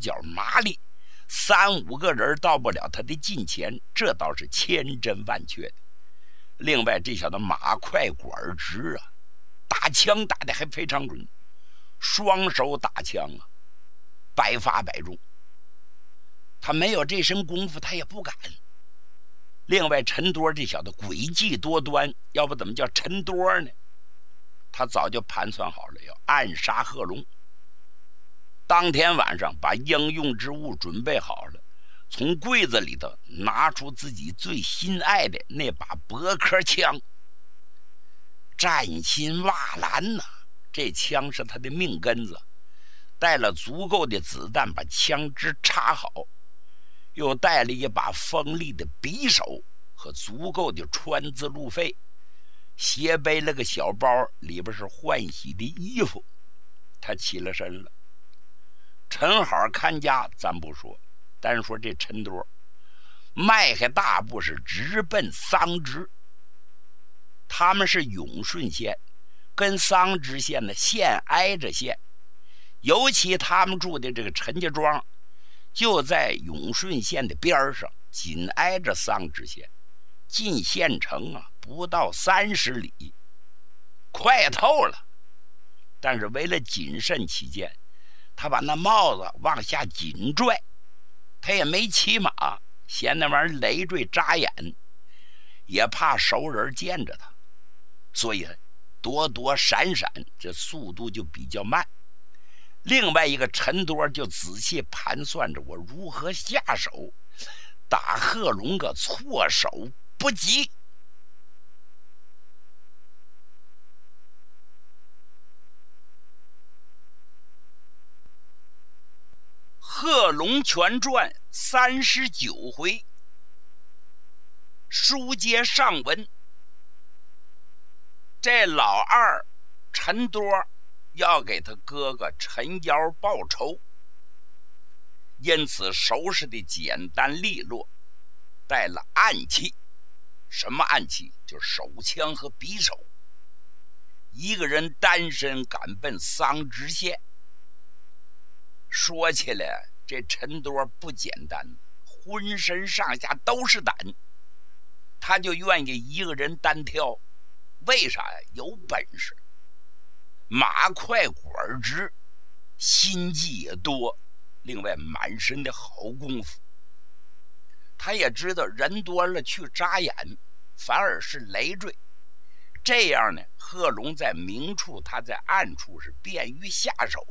脚麻利，3、5个人到不了他的近前，这倒是千真万确的。另外，这小子马快管直啊，打枪打得还非常准，双手打枪啊，百发百中。他没有这身功夫，他也不敢。另外，陈多这小子诡计多端，要不怎么叫陈多呢？他早就盘算好了要暗杀贺龙。当天晚上把应用之物准备好了，从柜子里头拿出自己最心爱的那把驳壳枪，战心瓦蓝呐！这枪是他的命根子，带了足够的子弹把枪支插好，又带了一把锋利的匕首和足够的川字路费，斜背了个小包，里边是换洗的衣服。他起了身了。陈好看家咱不说，单说这陈多迈开大步是直奔桑植。他们是永顺县，跟桑植县的县挨着县，尤其他们住的这个陈家庄就在永顺县的边上，紧挨着桑植县，进县城啊不到30里，快透了。但是为了谨慎起见，他把那帽子往下紧拽，他也没骑马，嫌那玩意儿累赘扎眼，也怕熟人见着他，所以躲躲闪闪，这速度就比较慢。另外一个陈多就仔细盘算着我如何下手，打贺龙个措手不及。贺龙全传39回，书接上文。这老二陈多要给他哥哥陈瑶报仇，因此收拾的简单利落，带了暗器。什么暗器？就是手枪和匕首。一个人单身赶奔桑植县。说起来，这陈多不简单，浑身上下都是胆，他就愿意一个人单挑。为啥呀？有本事，马快管直，心计也多，另外满身的好功夫。他也知道人多了去扎眼，反而是累赘。这样呢，贺龙在明处，他在暗处是便于下手。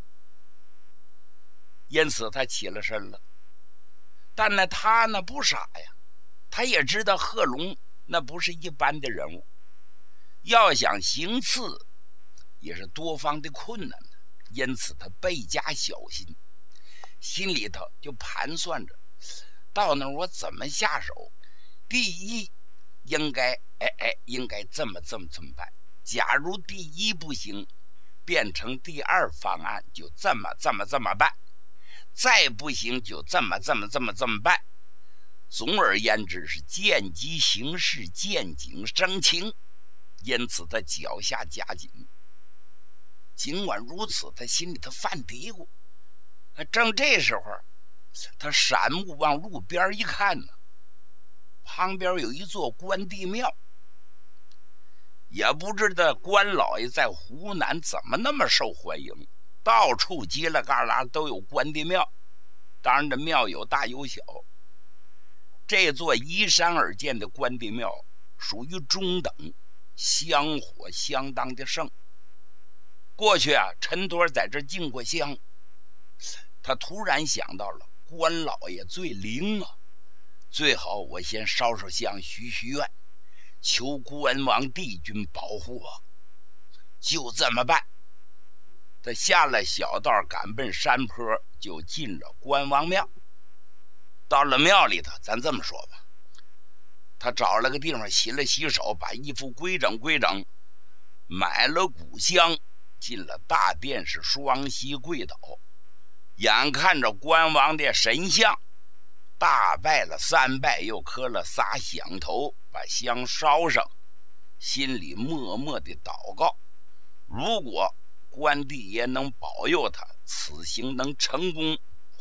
因此他起了身了。但呢，他呢不傻呀，他也知道贺龙那不是一般的人物，要想行刺也是多方的困难的，因此他倍加小心，心里头就盘算着到那儿我怎么下手。第一应该这么办，假如第一不行，变成第2方案，就这么办，再不行就这么办。总而言之是见机行事，见景生情。因此他脚下加紧。尽管如此，他心里头犯嘀咕。正这时候，他闪目往路边一看呢，旁边有一座关帝庙。也不知道关老爷在湖南怎么那么受欢迎，到处犄了旮旯都有关帝庙。当然这庙有大有小，这座依山而建的关帝庙属于中等，香火相当的盛。过去啊，陈多在这进过香，他突然想到了关老爷最灵啊，最好我先烧烧香许许愿，求关王帝君保护我。就这么办，他下了小道赶奔山坡，就进了关王庙。到了庙里头，咱这么说吧，他找了个地方洗了洗手，把衣服规整，买了古香，进了大殿，是双膝跪倒，眼看着关王的神像，大拜了3拜，又磕了仨响头，把香烧上，心里默默的祷告，如果关帝爷能保佑他此行能成功，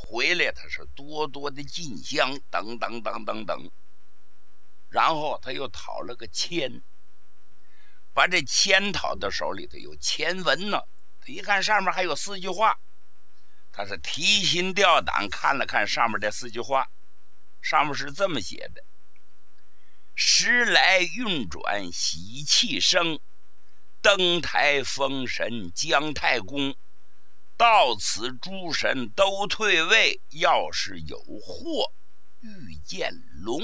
回来他是多多的进香，等等等等等。然后他又讨了个签，把这签讨到手里头，有签文呢。他一看上面还有4句话，他是提心吊胆看了看上面这4句话，上面是这么写的：时来运转喜气生，登台封神姜太公，到此诸神都退位，要是有祸遇见龙。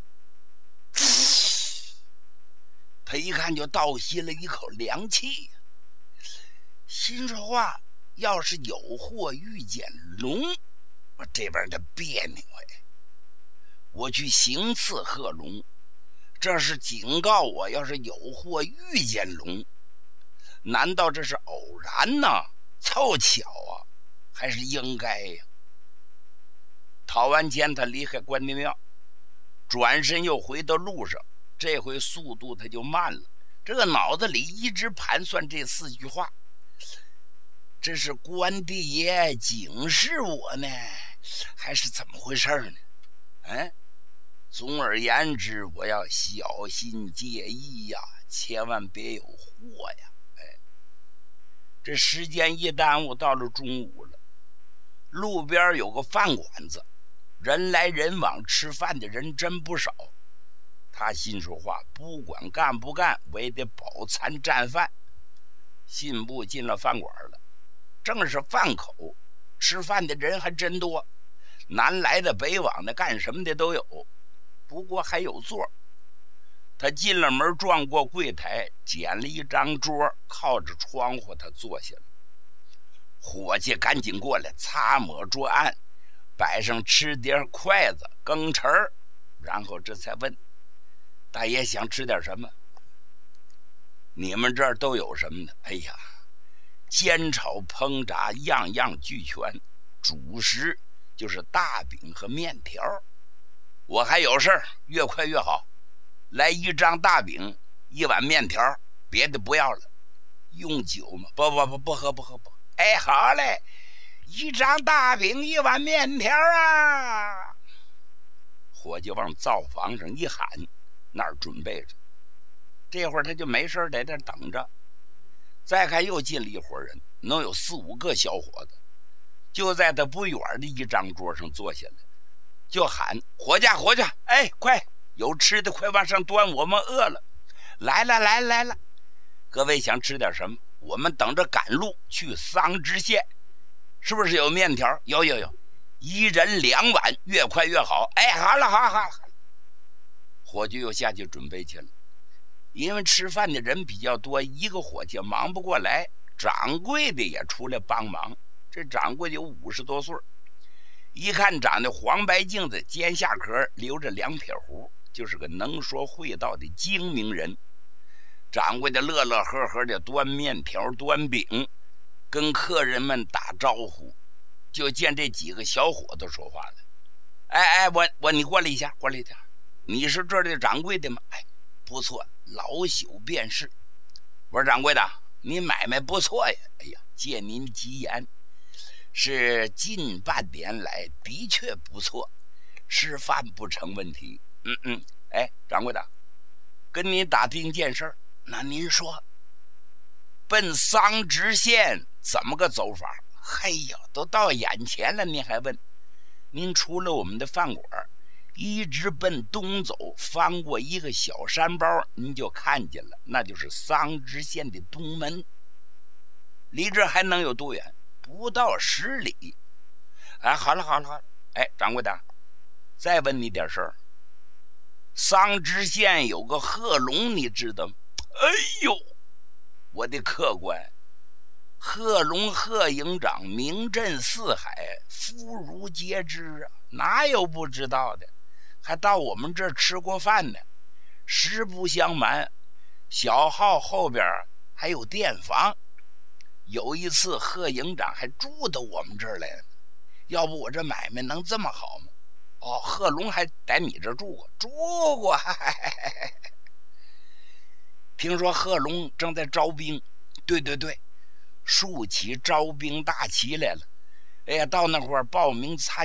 他一看就倒吸了一口凉气，心说话，要是有祸遇见龙，我这边的别扭哎，我去行刺贺龙，这是警告我，要是有祸遇见龙，难道这是偶然呢？凑巧啊，还是应该呀？讨完签，他离开关帝庙，转身又回到路上，这回速度他就慢了。这个脑子里一直盘算这4句话，这是关帝爷警示我呢，还是怎么回事呢？总而言之，我要小心介意呀，千万别有祸呀！这时间一耽误，到了中午了，路边有个饭馆子，人来人往，吃饭的人真不少。他心说话，不管干不干，我也得饱餐战饭。信步进了饭馆了，正是饭口，吃饭的人还真多，南来的北往的，干什么的都有，不过还有座。他进了门，转过柜台，捡了一张桌，靠着窗户他坐下了。伙计赶紧过来擦抹桌案，摆上吃碟、筷子、羹匙，然后这才问：大爷想吃点什么？你们这儿都有什么呢？哎呀，煎炒烹炸样样俱全，主食就是大饼和面条。我还有事儿，越快越好，来1张大饼，1碗面条，别的不要了。用酒吗？不喝。哎，好嘞，1张大饼，1碗面条啊！伙计往灶房上一喊，那儿准备着。这会儿他就没事在这等着。再看又进了一伙人，能有4、5个小伙子，就在他不远的一张桌上坐下来，就喊：伙计，哎，快，有吃的快往上端，我们饿了。来了，各位想吃点什么？我们等着赶路去桑植县，是不是有面条？有，1人2碗，越快越好。哎，好了。伙计又下去准备去了。因为吃饭的人比较多，一个伙计忙不过来，掌柜的也出来帮忙。这掌柜的有50多岁，一看长得黄白净的，尖下壳，留着2撇胡，就是个能说会道的精明人。掌柜的乐乐呵呵的端面条端饼，跟客人们打招呼。就见这几个小伙子说话了：哎，你过来一下，你是这儿的掌柜的吗？哎，不错，老朽便是。我说掌柜的，你买卖不错呀。哎呀，借您吉言，是近半年来的确不错，吃饭不成问题。哎，掌柜的，跟你打听件事儿。那您说，奔桑植县怎么个走法？嘿呀，都到眼前了，您还问？您出了我们的饭馆，一直奔东走，翻过一个小山包，您就看见了，那就是桑植县的东门。离这还能有多远？不到10里。哎，好了。哎，掌柜的，再问你点事儿。桑植县有个贺龙，你知道吗？哎呦，我的客官，贺龙贺营长名震四海，妇孺皆知啊，哪有不知道的？还到我们这儿吃过饭呢。实不相瞒，小号后边还有店房，有一次贺营长还住到我们这儿来了。要不我这买卖能这么好吗？哦，贺龙还在你这儿住过。听说贺龙正在招兵，对，竖起招兵大旗来了。 哎呀，到那会儿报名参